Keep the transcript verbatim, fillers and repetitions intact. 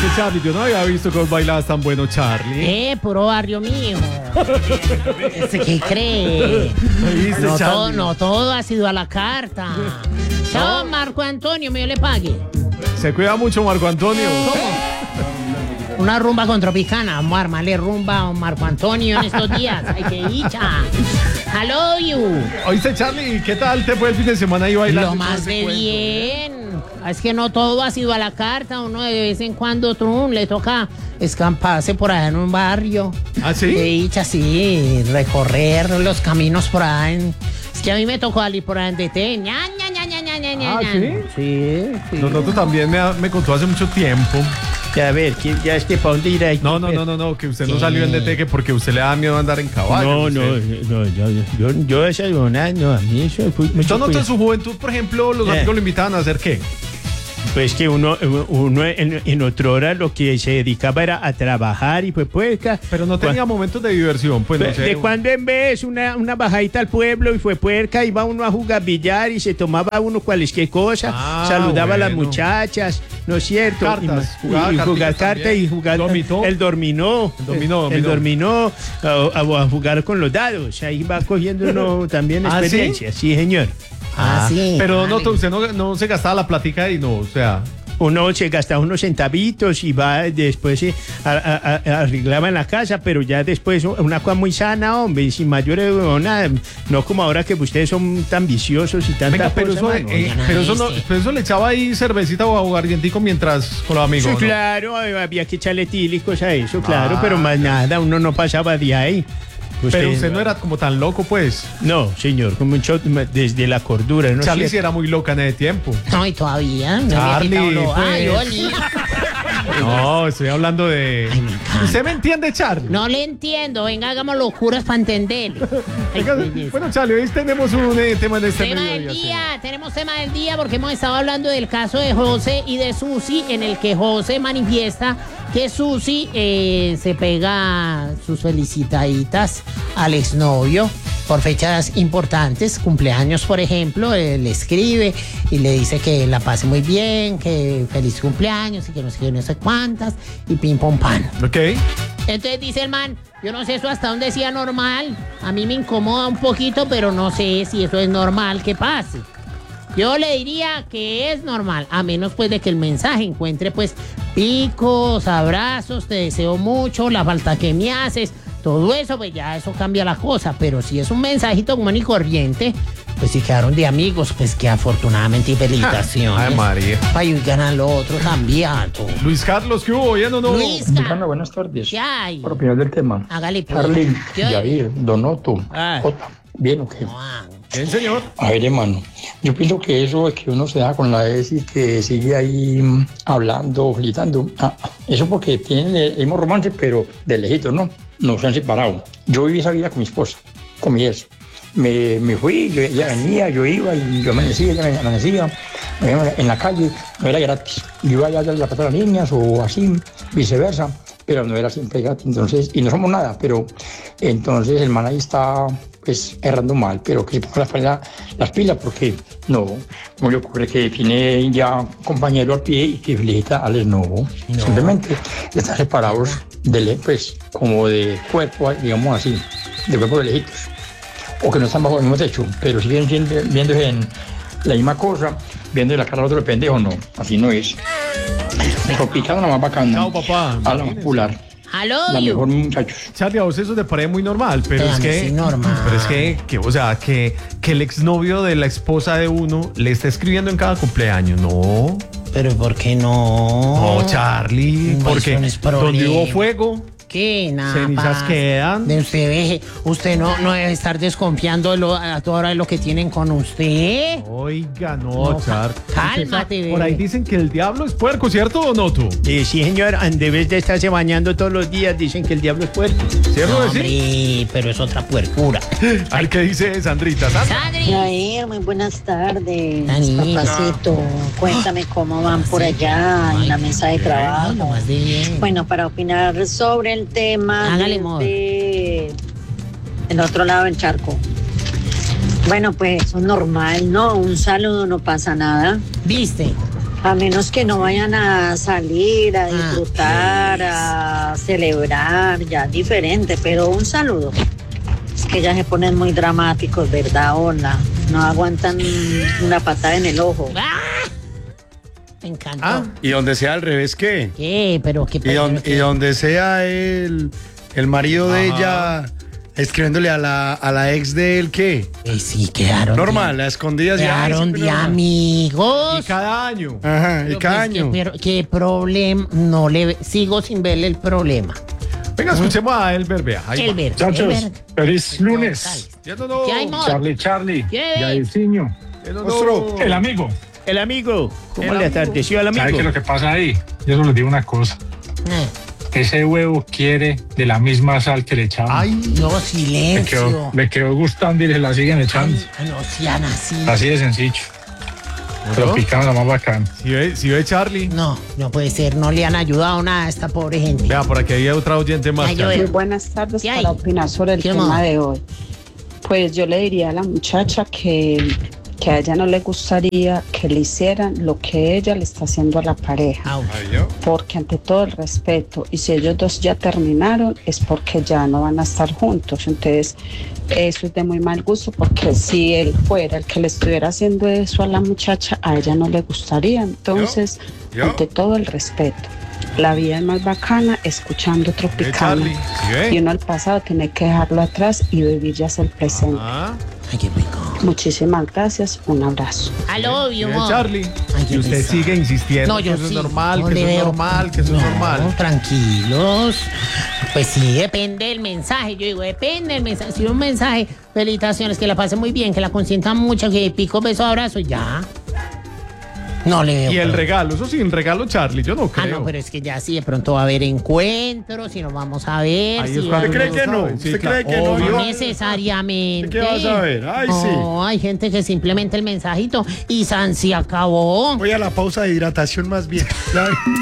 Oye, Charlie, yo no había visto que vos bailabas tan bueno, Charlie. Eh, puro barrio mío. ¿Ese qué cree? ¿Viste, No todo, Charlie? no todo ha sido a la carta. Chao, Marco Antonio, me yo le pague. Se cuida mucho, Marco Antonio. ¿Cómo? Una rumba con Tropicana. Vamos a armarle rumba a Marco Antonio en estos días. Ay, qué dicha. Hello, you. Oíste, Charlie, ¿qué tal te fue el fin de semana ahí bailando? Lo más de bien. Es que no todo ha sido a la carta. Uno de vez en cuando, trum, le toca escamparse por allá en un barrio. ¿Ah, sí? De dicha, sí. Recorrer los caminos por allá. En... Es que a mí me tocó salir por allá en D T. Ña, ña, ña, ña, ña, ña, ña. ¿Ah, sí? Sí, sí. Nosotros también me, me contó hace mucho tiempo. A ver, ¿quién- ya es que para dónde ir ahí? No, no, no, no, no, que usted no Sí. salió en D T que porque usted le da miedo andar en caballo. No, no, usted. no, yo, yo, yo esa huevonada, no, a mí eso fue mucho ¿Usted notó en cuidado. su juventud, por ejemplo, los Eh. amigos lo invitaban a hacer qué? Pues que uno, uno en, en otra hora lo que se dedicaba era a trabajar y pues puerca. Pero no tenía momentos de diversión, pues no sé. De cuando en vez una, una bajadita al pueblo y fue puerca, iba uno a jugar billar y se tomaba uno cualquier cosa, Ah, saludaba a las bueno. muchachas, ¿no es cierto? Cartas, y, ma- jugaba y carticas jugar cartas también. y jugar Dominó. el dominó, El dominó, el dominó. dominó, a, a- a jugar con los dados, ahí va cogiendo uno también ¿Ah, sí? experiencia, sí, señor. Ah, sí. Pero no, vale. usted no, no se gastaba la platica y no, o sea. Uno se gastaba unos centavitos y va después se a- a- a- arreglaba en la casa, pero ya después una cosa muy sana, hombre, y sin mayores nada, no como ahora que ustedes son tan viciosos y tanta Venga, pero cosa, eso, mano. eh, ya no pero eso no, viste. pero eso le echaba ahí cervecita o aguardientico mientras con los amigos. Sí, ¿no? claro, eh, había que echarle tílicos a eso, claro, Ah, pero más ya. nada, uno no pasaba de ahí. Pero usted no era como tan loco, pues. No, señor, como mucho desde la cordura, ¿no? Charlie es sí era muy loca en ese tiempo. No, y todavía. No Charlie, había quitado lo- Ay, pues. Oli. No, estoy hablando de. Ay, me encanta. ¿Usted me entiende, Charlie? No le entiendo. Venga, hagamos locuras para entender. Ay, Venga, belleza. bueno, Charlie, hoy tenemos un eh, tema en este Tema del mediodía, sí. día, tenemos tema del día porque hemos estado hablando del caso de José y de Susi, en el que José manifiesta que Susi eh, se pega sus felicitaditas al exnovio por fechas importantes, cumpleaños por ejemplo, eh, le escribe y le dice que la pase muy bien, que feliz cumpleaños y que no sé qué, no sé cuántas y pim pom pan. Ok. Entonces dice el man, yo no sé eso hasta dónde sea normal. A mí me incomoda un poquito, pero no sé si eso es normal que pase. Yo le diría que es normal, a menos pues de que el mensaje encuentre pues picos, abrazos, te deseo mucho, la falta que me haces, todo eso, pues ya eso cambia la cosa. Pero si es un mensajito común y corriente, pues si quedaron de amigos, pues que afortunadamente y felicitaciones. Ay, María. Ayudan al otro también. Luis Carlos, ¿qué hubo? ¿Oyendo o no? Luis, Bueno, buenas tardes. ¿qué hay? Por opinar del tema. Hágale pues. Charlie, ¿Qué? Yair, Donoto, Ah. Jota, ¿bien o qué? Ah, Bien, señor. A ver, hermano, yo pienso que eso es que uno se da con la ex y que sigue ahí mm, hablando, gritando. Ah, eso porque tienen el mismo romance, pero de lejitos, ¿no? No se han separado. Yo viví esa vida con mi esposa, con mi ex. Me, me fui, yo, ella venía, yo iba y yo amanecía, ella me amanecía. Me iba en la calle, no era gratis. Yo iba allá a la plata de las niñas o así, viceversa, pero no era siempre gratis. Entonces, y no somos nada, pero entonces el man ahí está pues errando mal, pero que se ponga las, pilas- las pilas porque no, no le ocurre que tiene ya un compañero al pie y que felicita al ex, no. Simplemente están separados de, le- pues, como de cuerpo, digamos así, de cuerpo de lejitos, o que no están bajo el mismo techo, pero siguen siendo, viéndose en la misma cosa, viendo la cara al otro de pendejo, no, así no es. Tropicana la más bacana, Chao, papá. a la más popular, hello, la you. mejor, muchachos. Charlie, a vos eso te parece muy normal, pero Pero es a mí que. sí normal. Pero es que, que, o sea, que, que el exnovio de la esposa de uno le está escribiendo en cada cumpleaños. No. Pero ¿por qué no? No, Charlie. No, Porque eso no es donde hubo problema. fuego, ¿Qué? Nada. cenizas pasa. quedan. De usted, ve, usted no, no debe estar desconfiando de lo, a toda hora de lo que tienen con usted. Oiga, no, No, Char. cálmate, Usted sa- Por bebé. ahí dicen que el diablo es puerco, ¿cierto o no tú? Eh, sí, señor, en vez de estarse bañando todos los días, dicen que el diablo es puerco. ¿Cierto No, que sí? hombre, pero es otra puercura. A ver qué dice Sandrita. Sandra. Sandri. Yair, muy buenas tardes, Dani. papacito. Cuéntame cómo van por allá en la mesa de Ay, lo trabajo. más de bien. Bueno, para opinar sobre el tema Hágale, amor. de el otro lado del charco. Bueno, pues eso es normal, ¿no? Un saludo no pasa nada. ¿Viste? A menos que no vayan a salir, a Ah, disfrutar, a celebrar, ya diferente, pero un saludo. Es que ya se ponen muy dramáticos, ¿verdad? Hola, no aguantan una patada en el ojo. ¡Ah! Me encantó. Ah, y donde sea al revés, ¿qué? ¿Qué? Pero qué Y, pero don- qué- y donde sea el, el marido de ella escribiéndole a la, a la ex de él, ¿qué? Eh, sí, quedaron. Normal, a escondidas. y, ay, Quedaron siempre de normal. amigos. Y cada año. Ajá, y Pero cada pues, año. ¿Qué, pero, qué problema? No le ve- sigo sin verle el problema. Venga, escuchemos a Elber, vea. Ahí va. Elber, Muchachos, Elber. feliz lunes. Ya no, no. ¿Qué hay, mo? Charlie, Charlie, ¿Qué? Yairzinho, Ya no, no. Monstruo. el amigo. El amigo. ¿Cómo El le amigo. atardeció al ¿Sabe qué es amigo? lo que pasa ahí? Yo solo les digo una cosa. Eh, Ese huevo quiere de la misma sal que le echamos. Ay, no, le, quedó, silencio. le quedó gustando y se la siguen echando. Ay, no sean así. Así de sencillo. Pero picamos la más bacana. si ve, si ve Charlie. No, no puede ser. No le han ayudado nada a esta pobre gente. Vea, por aquí hay otra oyente más. Ay, yo Charlie. veo. Muy buenas tardes ¿Qué hay? para opinar sobre el ¿Qué tema más? de hoy. Pues yo le diría a la muchacha que, que a ella no le gustaría que le hicieran lo que ella le está haciendo a la pareja. Au. Porque ante todo el respeto, y si ellos dos ya terminaron, es porque ya no van a estar juntos. Entonces, eso es de muy mal gusto, porque si él fuera el que le estuviera haciendo eso a la muchacha, a ella no le gustaría. Entonces, ¿Yo? ante todo el respeto. La vida es más bacana escuchando Ve, Tropicana. Charlie. ¿Sí ve? Y uno al pasado tiene que dejarlo atrás y vivir ya es el presente. Ah, Ay, qué pico. Muchísimas gracias, un abrazo. Aló, ¿sí you ve, mo. Charlie. Ay, qué Y usted pesado. sigue insistiendo No, que yo eso sí. es normal, No que le eso es veo- normal, que eso es No, normal. Tranquilos. Pues sí, depende del mensaje. Yo digo, depende del mensaje. Si un mensaje, felicitaciones, que la pase muy bien, que la consientan mucho, que pico, beso, abrazo, ya. No le veo. Y el problema. regalo, eso sin regalo, Charlie, yo no Ah, creo. no, pero es que ya sí, de pronto va a haber encuentros y nos vamos a ver. Ahí si es va a cuando ¿Usted cree uno que no? sabe. Sí, ¿Usted claro, cree que no? obvio. Yo- No necesariamente. ¿Qué vas a ver? Ay, sí. No, hay gente que simplemente el mensajito y San se acabó. Voy a la pausa de hidratación más bien. Ya-